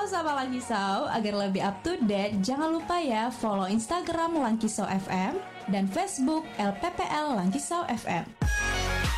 Sobat Langkisau, agar lebih up to date, jangan lupa ya follow Instagram Langkisau FM dan Facebook LPPL Langkisau FM.